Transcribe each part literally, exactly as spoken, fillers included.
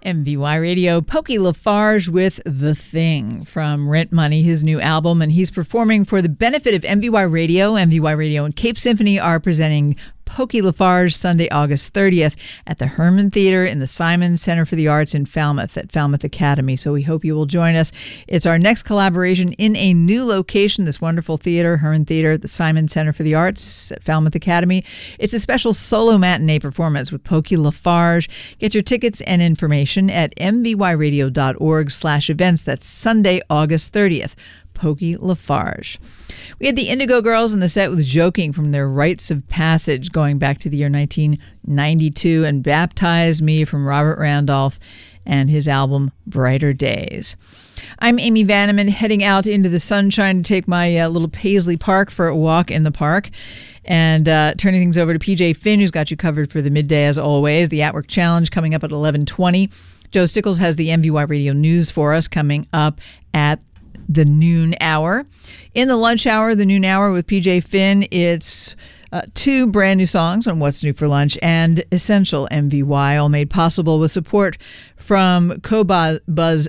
M V Y Radio, Pokey LaFarge with The Thing from Rent Money, his new album, and he's performing for the benefit of M V Y Radio. M V Y Radio and Cape Symphony are presenting Pokey LaFarge Sunday, August thirtieth at the Herman Theater in the Simon Center for the Arts in Falmouth at Falmouth Academy. So we hope you will join us. It's our next collaboration in a new location, this wonderful theater, Herman Theater at the Simon Center for the Arts at Falmouth Academy. It's a special solo matinee performance with Pokey LaFarge. Get your tickets and information at mvyradio.org slash events. That's Sunday, August thirtieth. Pokey LaFarge. We had the Indigo Girls in the set with Joking from their Rites of Passage going back to the year nineteen ninety-two, and Baptize Me from Robert Randolph and his album Brighter Days. I'm Amy Vanneman, heading out into the sunshine to take my uh, little Paisley Park for a walk in the park, and uh, turning things over to P J Finn, who's got you covered for the midday as always. The At Work Challenge coming up at eleven twenty. Joe Sickles has the M V Y Radio News for us coming up at the noon hour. In the lunch hour, the noon hour with P J Finn, it's uh, two brand new songs on What's New for Lunch and Essential M V Y, all made possible with support from Qobuz,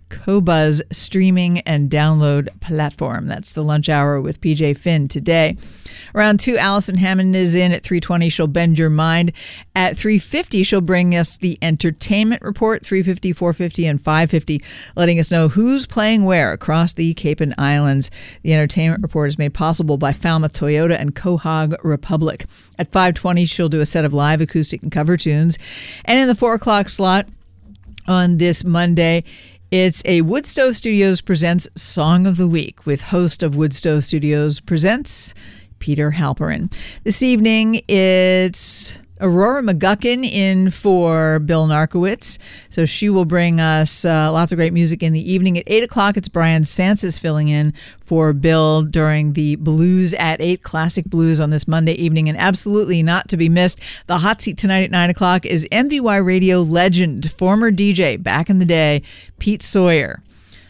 Qobuz streaming and download platform. That's the lunch hour with P J Finn today. Around two, Allison Hammond is in at three twenty. She'll bend your mind. At three fifty, she'll bring us the entertainment report, three fifty, four fifty, and five fifty, letting us know who's playing where across the Cape and Islands. The entertainment report is made possible by Falmouth Toyota and Quahog Republic. At five twenty, she'll do a set of live acoustic and cover tunes. And in the four o'clock slot on this Monday, it's a Woodstove Studios Presents Song of the Week with host of Woodstove Studios Presents, Peter Halperin. This evening, it's Aurora McGuckin in for Bill Narkowitz. So she will bring us uh, lots of great music in the evening. At eight o'clock, it's Brian Sansis filling in for Bill during the Blues at eight, Classic Blues on this Monday evening. And absolutely not to be missed, the hot seat tonight at nine o'clock is M V Y Radio legend, former D J back in the day, Pete Sawyer.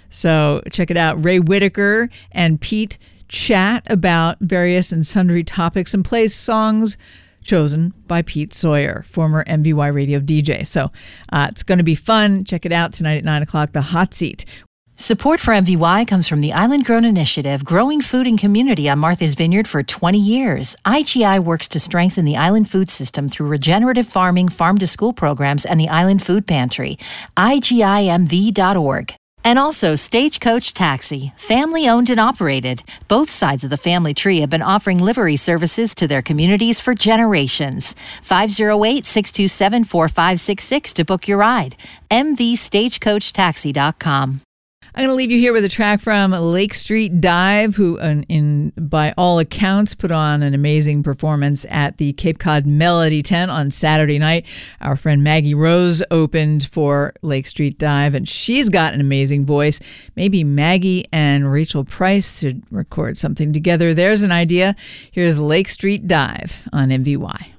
So check it out. Ray Whitaker and Pete chat about various and sundry topics and plays songs chosen by Pete Sawyer, former M V Y Radio D J. So uh, it's going to be fun. Check it out tonight at nine o'clock, The Hot Seat. Support for M V Y comes from the Island Grown Initiative, growing food and community on Martha's Vineyard for twenty years. I G I works to strengthen the island food system through regenerative farming, farm-to-school programs, and the Island Food Pantry. I G I M V dot org. And also Stagecoach Taxi, family-owned and operated. Both sides of the family tree have been offering livery services to their communities for generations. five oh eight, six two seven, four five six six to book your ride. m v stagecoach taxi dot com. I'm going to leave you here with a track from Lake Street Dive, who, in, in by all accounts, put on an amazing performance at the Cape Cod Melody Tent on Saturday night. Our friend Maggie Rose opened for Lake Street Dive, and she's got an amazing voice. Maybe Maggie and Rachel Price should record something together. There's an idea. Here's Lake Street Dive on M V Y.